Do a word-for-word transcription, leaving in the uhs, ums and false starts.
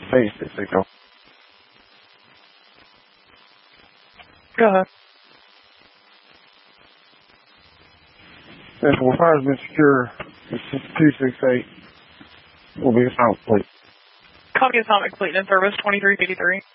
Basic signal. Go ahead. If the fire's been secure, it's two six eight will be a silent fleet. Copy atomic fleet in service twenty-three eighty-three.